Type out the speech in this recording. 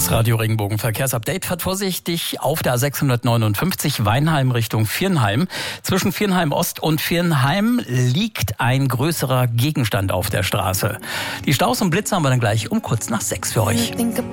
Das Radio Regenbogen Verkehrsupdate fährt vorsichtig auf der A659 Weinheim Richtung Viernheim. Zwischen Viernheim Ost und Viernheim liegt ein größerer Gegenstand auf der Straße. Die Staus und Blitze haben wir dann gleich um kurz nach 6 für euch.